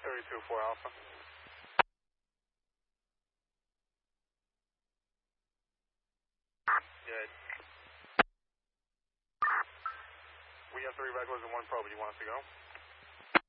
32-4 Alpha. Good. We have 3 regulars and 1 probe. Do you want us to go?